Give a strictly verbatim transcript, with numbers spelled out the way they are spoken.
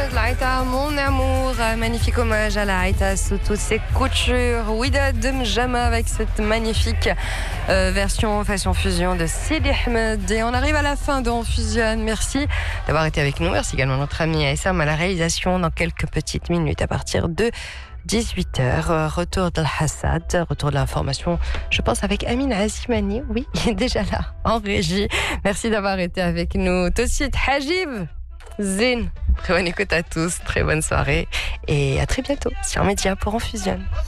de l'Aïta, mon amour, magnifique hommage à l'Aïta sous toutes ses coutures. Widad Mjama avec cette magnifique euh, version fashion fusion de Sidi Ahmed. Et on arrive à la fin de On Fusionne. Merci d'avoir été avec nous. Merci également à notre ami Aïssam à la réalisation dans quelques petites minutes à partir de dix-huit heures. Retour de l'Hassad, retour de l'information, je pense avec Amina Azimani. Oui, il est déjà là en régie. Merci d'avoir été avec nous. Tout de suite, Hajib Zin. Très bonne écoute à tous, très bonne soirée et à très bientôt sur Média pour On Fusionne.